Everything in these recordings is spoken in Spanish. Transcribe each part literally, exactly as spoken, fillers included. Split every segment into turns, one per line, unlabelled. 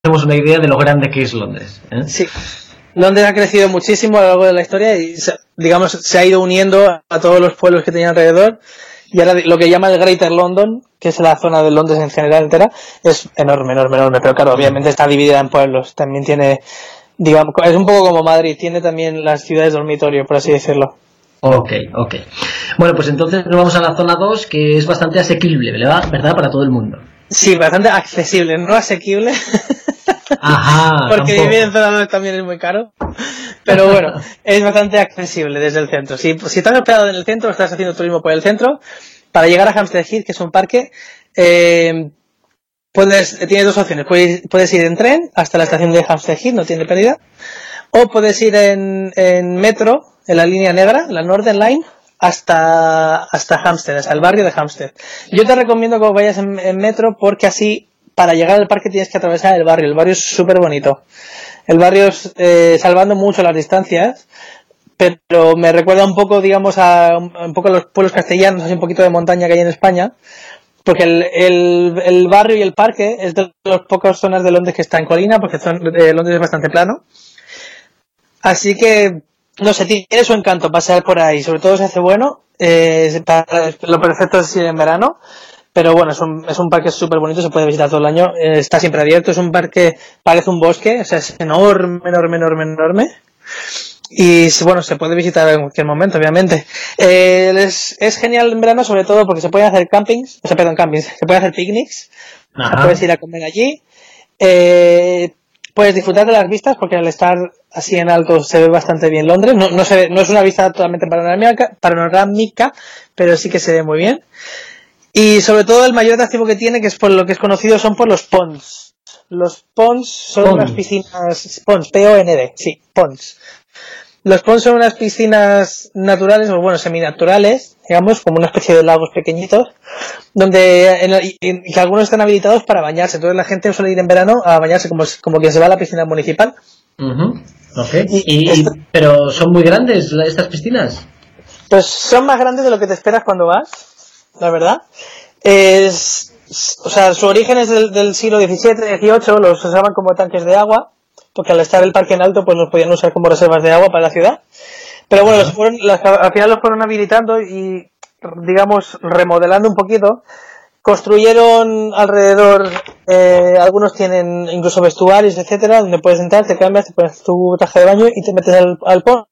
hacemos una idea de lo grande que es Londres, ¿eh?
Sí. Londres ha crecido muchísimo a lo largo de la historia y, digamos, se ha ido uniendo a todos los pueblos que tenía alrededor, y ahora lo que llama el Greater London, que es la zona de Londres en general entera, es enorme, enorme, enorme, pero claro, obviamente está dividida en pueblos. También tiene, digamos, es un poco como Madrid, tiene también las ciudades dormitorio, por así decirlo.
Ok, ok. Bueno, pues entonces nos vamos a la zona dos, que es bastante asequible, ¿verdad? ¿Verdad? Para todo el mundo.
Sí, bastante accesible, no asequible.
Ajá.
Porque
tampoco.
vivir en zona dos también es muy caro. Pero bueno, es bastante accesible desde el centro. Si, si estás hospedado en el centro, estás haciendo turismo por el centro, para llegar a Hampstead Heath, que es un parque, eh, puedes, tienes dos opciones. Puedes, puedes ir en tren hasta la estación de Hampstead Heath, no tiene pérdida. O puedes ir en, en metro, en la línea negra, la Northern Line, hasta, hasta Hampstead, hasta el barrio de Hampstead. Yo te recomiendo que vayas en, en metro, porque así, para llegar al parque tienes que atravesar el barrio. El barrio es súper bonito. El barrio es, eh, salvando mucho las distancias, pero me recuerda un poco, digamos, a un, un poco a los pueblos castellanos, así un poquito de montaña que hay en España, porque el, el, el barrio y el parque es de las pocas zonas de Londres que está en colina, porque son, eh, Londres es bastante plano. Así que, no sé, tiene su encanto pasear por ahí, sobre todo si hace bueno, eh, para, lo perfecto es ir en verano. Pero bueno, es un, es un parque súper bonito, se puede visitar todo el año, eh, está siempre abierto, es un parque, parece un bosque, o sea, es enorme, enorme, enorme, enorme. Y bueno, se puede visitar en cualquier momento, obviamente. Eh, es, es genial en verano, sobre todo porque se pueden hacer campings, o sea, perdón, campings, se pueden hacer picnics, o sea, puedes ir a comer allí, eh, puedes disfrutar de las vistas, porque al estar así en alto se ve bastante bien Londres, no, no, se ve, no es una vista totalmente panorámica, panorámica, pero sí que se ve muy bien. Y sobre todo el mayor atractivo que tiene, que es por lo que es conocido, son por los ponds. Los ponds son
Pond.
unas piscinas, ponds, P O N D, sí, ponds. Los ponds son unas piscinas naturales, o bueno, seminaturales, digamos, como una especie de lagos pequeñitos, donde en, en, que algunos están habilitados para bañarse. Entonces la gente suele ir en verano a bañarse como, como que se va a la piscina municipal.
Uh-huh. Okay.
Y,
¿Y,
esto,
pero son muy grandes estas piscinas?
Pues son más grandes de lo que te esperas cuando vas. La verdad, es, o sea, su origen es del, del siglo diecisiete, dieciocho, los usaban como tanques de agua, porque al estar el parque en alto, pues los podían usar como reservas de agua para la ciudad. Pero bueno, los fueron, las, al final los fueron habilitando y, digamos, remodelando un poquito. Construyeron alrededor, eh, algunos tienen incluso vestuarios, etcétera, donde puedes entrar, te cambias, te pones tu traje de baño y te metes al, al pond.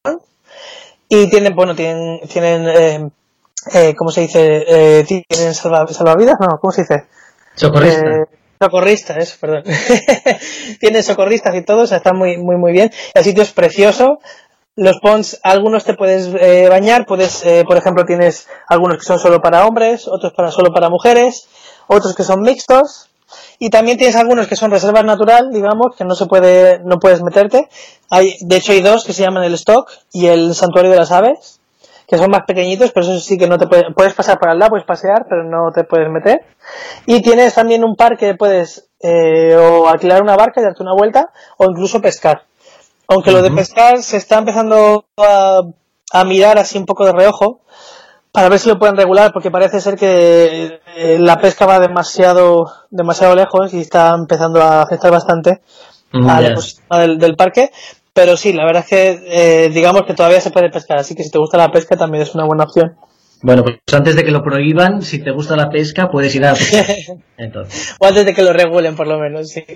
Y tienen, bueno, tienen, tienen, eh, Eh, ¿cómo se dice? Eh, ¿Tienen salva, salvavidas? No, ¿cómo se dice?
Socorrista.
Eh, socorristas, eso, perdón. Tienen socorristas y todo, o sea, está muy, muy, muy bien. El sitio es precioso. Los ponds, algunos te puedes eh, bañar, puedes, eh, por ejemplo, tienes algunos que son solo para hombres, otros para solo para mujeres, otros que son mixtos. Y también tienes algunos que son reservas natural, digamos, que no se puede, no puedes meterte. Hay, de hecho, hay dos que se llaman el Stock y el Santuario de las Aves, que son más pequeñitos, pero eso sí que no te puedes, puedes pasar por al lado, puedes pasear, pero no te puedes meter. Y tienes también un par que puedes eh, o alquilar una barca y darte una vuelta, o incluso pescar. Aunque uh-huh. Lo de pescar se está empezando a, a mirar así un poco de reojo, para ver si lo pueden regular, porque parece ser que eh, la pesca va demasiado, demasiado lejos y está empezando a afectar bastante mm, al yes. ecosistema del, del parque. Pero sí, la verdad es que eh, digamos que todavía se puede pescar, así que si te gusta la pesca también es una buena opción.
Bueno, pues antes de que lo prohíban, si te gusta la pesca, puedes ir a pescar. Entonces.
O antes de que lo regulen, por lo menos, sí.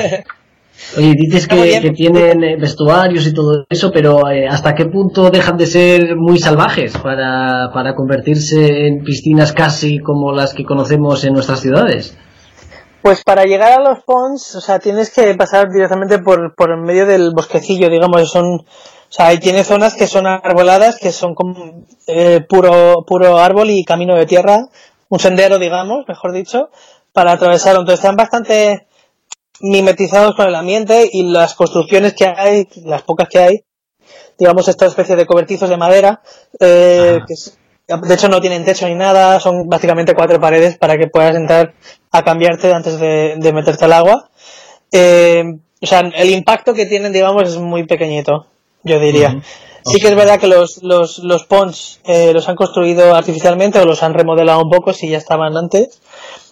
Oye, dices que, que tienen vestuarios y todo eso, pero eh, ¿hasta qué punto dejan de ser muy salvajes para, para convertirse en piscinas casi como las que conocemos en nuestras ciudades?
Pues para llegar a los ponds, o sea, tienes que pasar directamente por, por en medio del bosquecillo, digamos, son, o sea, ahí tiene zonas que son arboladas, que son como eh, puro, puro árbol y camino de tierra, un sendero, digamos, mejor dicho, para atravesarlo. Entonces están bastante mimetizados con el ambiente y las construcciones que hay, las pocas que hay, digamos, esta especie de cobertizos de madera, eh, que es, de hecho no tienen techo ni nada, son básicamente cuatro paredes para que puedas entrar a cambiarte antes de, de meterte al agua. Eh, o sea, el impacto que tienen, digamos, es muy pequeñito, yo diría. Uh-huh. Sí que es verdad que los, los, los ponds eh, los han construido artificialmente o los han remodelado un poco si ya estaban antes,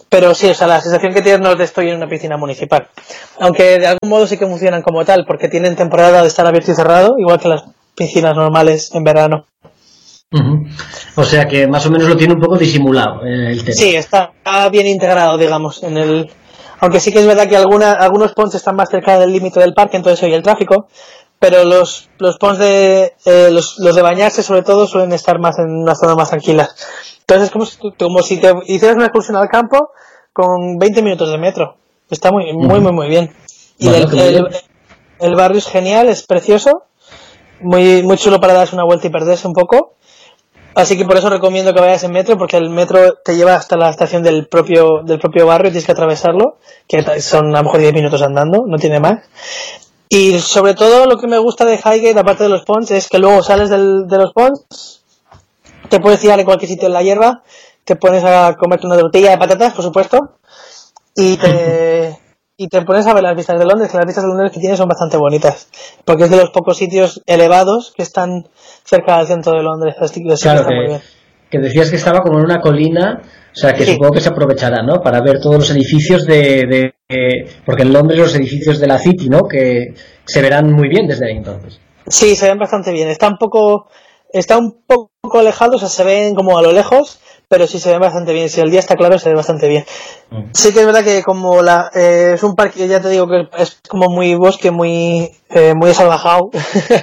pero sí, o sea, la sensación que tienes no es de estoy en una piscina municipal. Aunque de algún modo sí que funcionan como tal, porque tienen temporada de estar abierto y cerrado, igual que las piscinas normales en verano.
Uh-huh. O sea que más o menos lo tiene un poco disimulado eh, el tema.
Sí, está bien integrado, digamos, en el... Aunque sí que es verdad que alguna, algunos ponds están más cerca del límite del parque, entonces oye el tráfico, pero los, los ponds de, eh, los, los de bañarse sobre todo suelen estar más en unas zonas más tranquilas. Entonces es como si, como si te hicieras una excursión al campo con veinte minutos de metro. Está muy, muy, uh-huh. muy, muy bien. Y bueno, el, el, bien. el barrio es genial, es precioso, muy, muy chulo para darse una vuelta y perderse un poco. Así que por eso recomiendo que vayas en metro, porque el metro te lleva hasta la estación del propio, del propio barrio y tienes que atravesarlo, que son a lo mejor diez minutos andando, no tiene más. Y sobre todo lo que me gusta de Highgate, aparte de los ponds, es que luego sales del, de los ponds, te puedes tirar en cualquier sitio en la hierba, te pones a comerte una tortilla de patatas, por supuesto, y te, y te pones a ver las vistas de Londres, que las vistas de Londres que tienes son bastante bonitas, porque es de los pocos sitios elevados que están cerca del centro de Londres. Así que
claro, que, muy bien. Que decías que estaba como en una colina, o sea que sí. Supongo que se aprovechará, ¿no? Para ver todos los edificios de, de, de... Porque en Londres los edificios de la City, ¿no? Que se verán muy bien desde ahí entonces.
Sí, se ven bastante bien. Está un poco, está un poco alejado, o sea, se ven como a lo lejos, pero sí se ven bastante bien. Si el día está claro, se ve bastante bien. Mm. Sí que es verdad que como la eh, es un parque, ya te digo que es como muy bosque, muy eh, muy salvajado.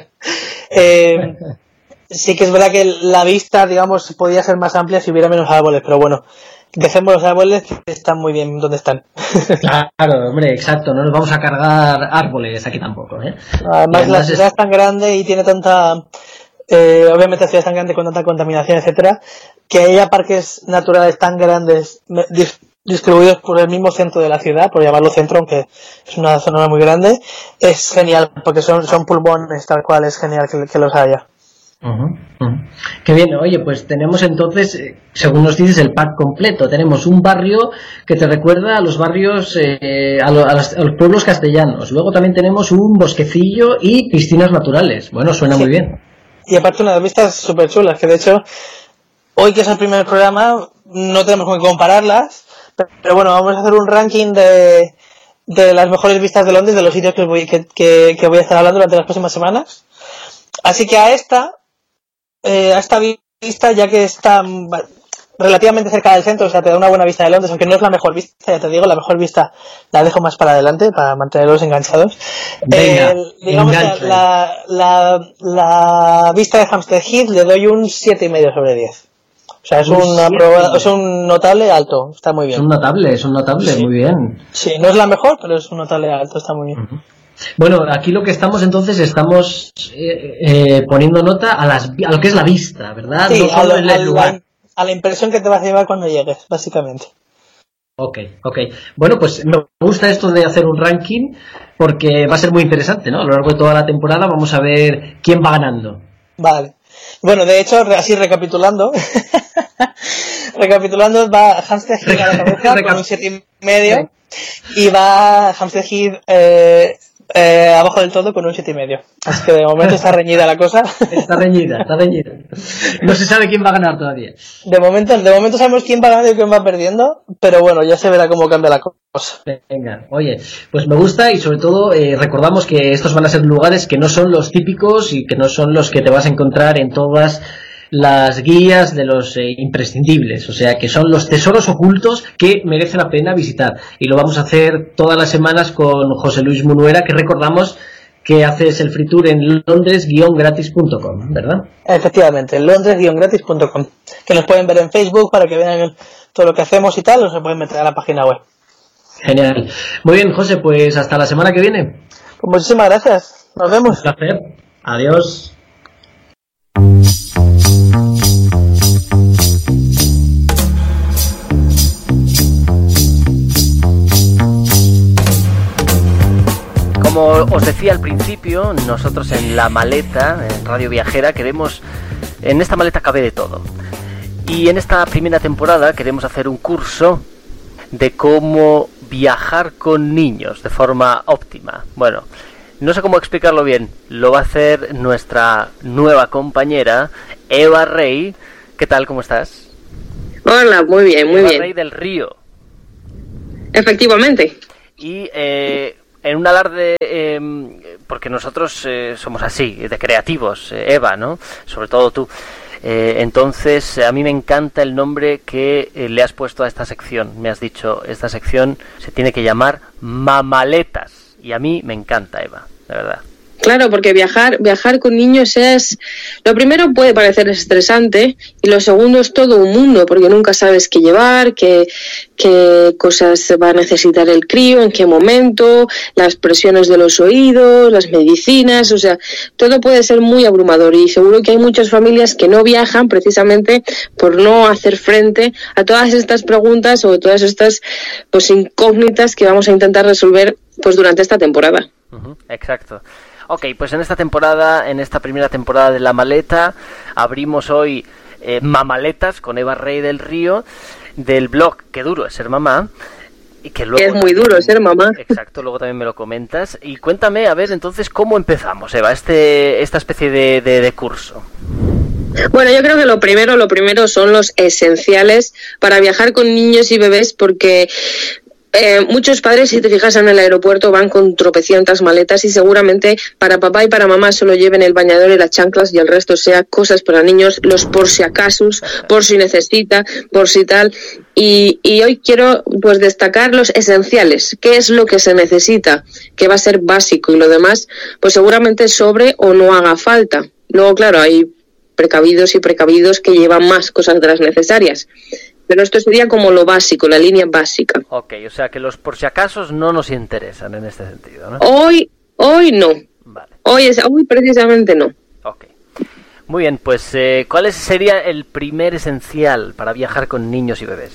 eh, sí que es verdad que la vista, digamos, podría ser más amplia si hubiera menos árboles, pero bueno, dejemos los árboles que están muy bien donde están.
Claro, hombre, exacto, no nos vamos a cargar árboles aquí tampoco, ¿eh?
Además, además la ciudad es... es tan grande y tiene tanta... Eh, obviamente la ciudad es tan grande con tanta contaminación, etcétera, que haya parques naturales tan grandes dis- distribuidos por el mismo centro de la ciudad, por llamarlo centro, aunque es una zona muy grande, es genial, porque son, son pulmones, tal cual, es genial que, que los haya.
Uh-huh, uh-huh. Qué bien, oye, pues tenemos entonces, según nos dices, el pack completo. Tenemos un barrio que te recuerda a los barrios, eh, a, lo, a, los, a los pueblos castellanos. Luego también tenemos un bosquecillo y piscinas naturales. Bueno, suena sí. muy bien.
Y aparte unas vistas súper chulas, que de hecho, hoy que es el primer programa, no tenemos con qué compararlas, pero, pero bueno, vamos a hacer un ranking de, de las mejores vistas de Londres, de los sitios que voy, que, que, que voy a estar hablando durante las próximas semanas. Así que a esta, eh, a esta vista, ya que está relativamente cerca del centro, o sea, te da una buena vista de Londres, aunque no es la mejor vista, ya te digo, la mejor vista la dejo más para adelante, para mantenerlos enganchados.
Venga,
eh, digamos que la, la, la vista de Hampstead Heath le doy un siete y medio sobre diez. O sea, es, una proba, es un notable alto, está muy bien.
Es un notable, es un notable, sí. Muy bien.
Sí, no es la mejor, pero es un notable alto, está muy bien.
Uh-huh. Bueno, aquí lo que estamos entonces estamos eh, eh, poniendo nota a, las, a lo que es la vista, ¿verdad?
Sí,
no solo
a,
en el lugar.
La, a la impresión que te vas a llevar cuando llegues, básicamente.
Ok, ok. Bueno, pues me gusta esto de hacer un ranking porque va a ser muy interesante, ¿no? A lo largo de toda la temporada vamos a ver quién va ganando.
Vale. Bueno, de hecho, así recapitulando, recapitulando, va Hampstead Heath a la cabeza con un siete y medio y va Hampstead Heath eh, eh, abajo del todo con un siete y medio. Así que de momento está reñida la cosa.
Está reñida, está reñida. No se sabe quién va a ganar todavía.
De momento, de momento sabemos quién va ganando y quién va perdiendo, pero bueno, ya se verá cómo cambia la cosa.
Venga, oye, pues me gusta y sobre todo eh, recordamos que estos van a ser lugares que no son los típicos y que no son los que te vas a encontrar en todas las guías de los eh, imprescindibles, o sea que son los tesoros ocultos que merecen la pena visitar y lo vamos a hacer todas las semanas con José Luis Munuera, que recordamos que haces el free tour en londres guion gratis punto com, ¿verdad?
Efectivamente, londres guion gratis punto com, que nos pueden ver en Facebook para que vean todo lo que hacemos y tal, o se pueden meter a la página web.
Genial. Muy bien, José, pues hasta la semana que viene.
Pues muchísimas gracias, nos vemos.
Un placer, adiós. Como os decía al principio, nosotros en La Maleta, en Radio Viajera, queremos, en esta maleta cabe de todo. Y en esta primera temporada queremos hacer un curso de cómo viajar con niños de forma óptima. Bueno, no sé cómo explicarlo bien, lo va a hacer nuestra nueva compañera, Eva Rey. ¿Qué tal? ¿Cómo estás?
Hola, muy bien, muy
Eva
bien.
Rey del Río.
Efectivamente.
Y eh, en un alarde, eh, porque nosotros eh, somos así, de creativos, eh, Eva, ¿no? Sobre todo tú. Eh, entonces, a mí me encanta el nombre que eh, le has puesto a esta sección. Me has dicho, esta sección se tiene que llamar Mamaletas. Y a mí me encanta, Eva, de verdad.
Claro, porque viajar viajar con niños es... Lo primero puede parecer estresante y lo segundo es todo un mundo, porque nunca sabes qué llevar, qué, qué cosas va a necesitar el crío, en qué momento, las presiones de los oídos, las medicinas, o sea, todo puede ser muy abrumador y seguro que hay muchas familias que no viajan precisamente por no hacer frente a todas estas preguntas o todas estas pues incógnitas que vamos a intentar resolver pues durante esta temporada.
Uh-huh, exacto. Ok, pues en esta temporada, en esta primera temporada de La Maleta, abrimos hoy eh, Mamaletas con Eva Rey del Río, del blog Qué duro es ser mamá. Y que luego
es muy también, duro ser mamá.
Exacto, luego también me lo comentas. Y cuéntame, a ver, entonces, ¿cómo empezamos, Eva, este esta especie de, de, de curso?
Bueno, yo creo que lo primero, lo primero son los esenciales para viajar con niños y bebés, porque... Eh, muchos padres, si te fijas en el aeropuerto, van con tropecientas maletas y seguramente para papá y para mamá solo lleven el bañador y las chanclas y el resto sea cosas para niños, los por si acaso, por si necesita, por si tal. Y, y hoy quiero pues destacar los esenciales, qué es lo que se necesita, que va a ser básico y lo demás pues seguramente sobre o no haga falta. Luego, claro, hay precavidos y precavidos que llevan más cosas de las necesarias. Pero esto sería como lo básico, la línea básica.
Ok, o sea que los por si acasos no nos interesan en este sentido, ¿no?
Hoy, hoy no.
Vale.
Hoy, es, hoy precisamente no.
Ok. Muy bien, pues eh, ¿cuál sería el primer esencial para viajar con niños y bebés?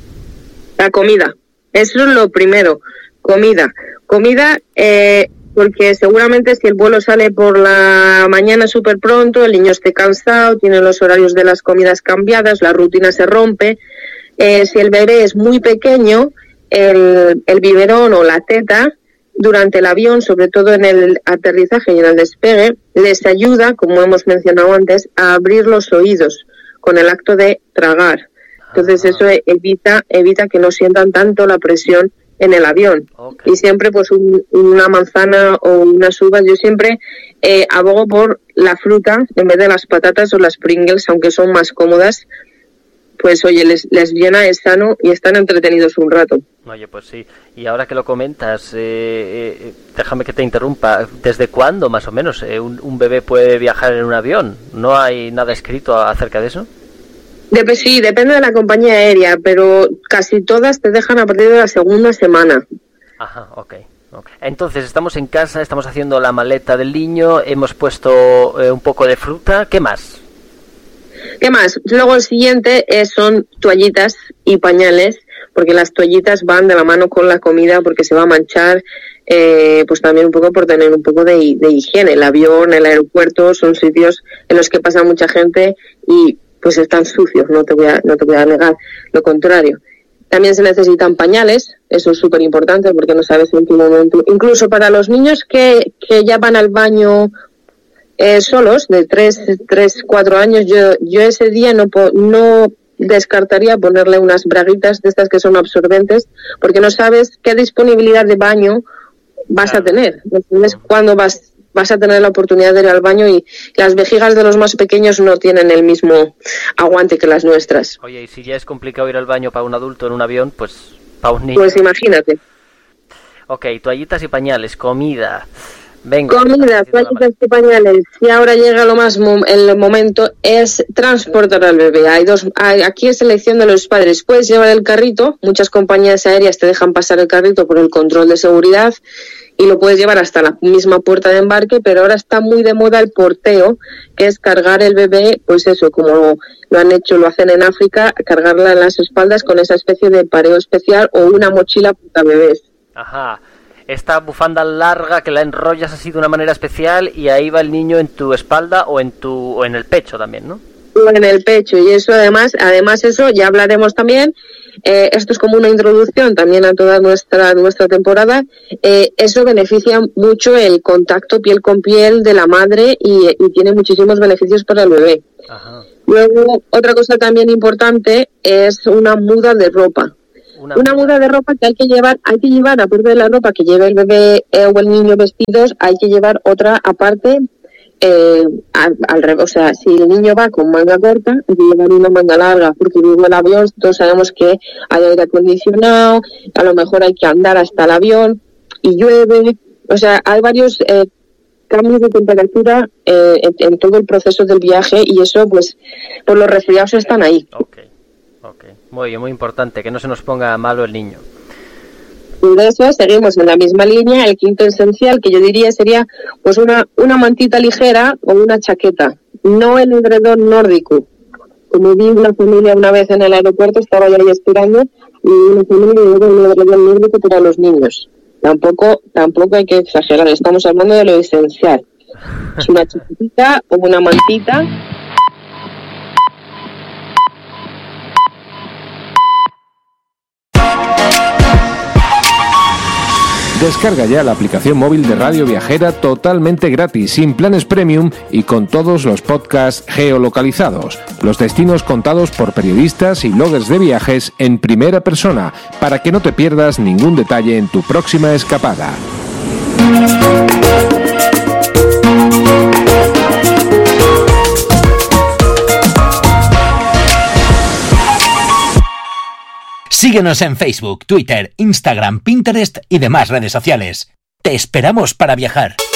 La comida. Eso es lo primero. Comida. Comida, eh, porque seguramente si el vuelo sale por la mañana súper pronto, el niño esté cansado, tiene los horarios de las comidas cambiadas, la rutina se rompe. Eh, si el bebé es muy pequeño, el, el biberón o la teta, durante el avión, sobre todo en el aterrizaje y en el despegue, les ayuda, como hemos mencionado antes, a abrir los oídos con el acto de tragar. Entonces eso evita, evita que no sientan tanto la presión en el avión. Okay. Y siempre pues un, una manzana o unas uvas, yo siempre eh, abogo por la fruta en vez de las patatas o las Pringles, aunque son más cómodas, pues oye, les, les llena, es sano y están entretenidos un rato.
Oye, pues sí, y ahora que lo comentas, eh, eh, déjame que te interrumpa, ¿desde cuándo más o menos eh, un, un bebé puede viajar en un avión? ¿No hay nada escrito acerca de eso?
Dep- sí, depende de la compañía aérea, pero casi todas te dejan a partir de la segunda semana.
Ajá, ok. okay. Entonces, estamos en casa, estamos haciendo la maleta del niño, hemos puesto eh, un poco de fruta, ¿qué más?
¿Qué más? Luego el siguiente es, son toallitas y pañales, porque las toallitas van de la mano con la comida porque se va a manchar, eh, pues también un poco por tener un poco de, de higiene. El avión, el aeropuerto son sitios en los que pasa mucha gente y pues están sucios, no te voy a, no te voy a negar lo contrario. También se necesitan pañales, eso es súper importante porque no sabes en qué momento. Incluso para los niños que, que ya van al baño eh, solos, de tres, cuatro años, yo, yo ese día no, no descartaría ponerle unas braguitas de estas que son absorbentes, porque no sabes qué disponibilidad de baño vas claro. a tener. No sabes cuándo vas, vas a tener la oportunidad de ir al baño y las vejigas de los más pequeños no tienen el mismo aguante que las nuestras.
Oye, y si ya es complicado ir al baño para un adulto en un avión, pues para un niño.
Pues imagínate.
Ok, toallitas y pañales, comida. Venga,
comida, toallitas y pañales. Y ahora llega lo más mo- el momento es transportar al bebé. Hay dos, hay, aquí es elección de los padres. Puedes llevar el carrito, muchas compañías aéreas te dejan pasar el carrito por el control de seguridad y lo puedes llevar hasta la misma puerta de embarque, pero ahora está muy de moda el porteo, que es cargar el bebé, pues eso, como lo han hecho, lo hacen en África, cargarla en las espaldas con esa especie de pareo especial o una mochila para bebés.
Ajá. Esta bufanda larga que la enrollas así de una manera especial y ahí va el niño en tu espalda o en tu o en el pecho también, ¿no?
En el pecho, y eso además, además eso ya hablaremos también, eh, esto es como una introducción también a toda nuestra nuestra temporada, eh, eso beneficia mucho el contacto piel con piel de la madre y, y tiene muchísimos beneficios para el bebé. Ajá. Luego, otra cosa también importante es una muda de ropa. una, una muda de ropa que hay que llevar, hay que llevar, aparte de la ropa que lleve el bebé eh, o el niño vestidos, hay que llevar otra aparte, eh, al, al revés. O sea, si el niño va con manga corta, hay que llevar una manga larga, porque luego el avión, todos sabemos que hay aire acondicionado, a lo mejor hay que andar hasta el avión y llueve. O sea, hay varios eh, cambios de temperatura eh, en, en todo el proceso del viaje, y eso, pues, por los resfriados están ahí.
Ok, ok. Muy, muy importante, que no se nos ponga malo el niño.
Por eso seguimos en la misma línea. El quinto esencial, que yo diría sería pues una, una mantita ligera o una chaqueta, no el edredón nórdico. Como vi una familia una vez en el aeropuerto, estaba yo ahí esperando, y una familia llevaba un edredón nórdico para los niños. Tampoco, tampoco hay que exagerar, estamos hablando de lo esencial. Es una chiquitita o una mantita.
Descarga ya la aplicación móvil de Radio Viajera totalmente gratis, sin planes premium y con todos los podcasts geolocalizados. Los destinos contados por periodistas y bloggers de viajes en primera persona, para que no te pierdas ningún detalle en tu próxima escapada.
Síguenos en Facebook, Twitter, Instagram, Pinterest y demás redes sociales. ¡Te esperamos para viajar!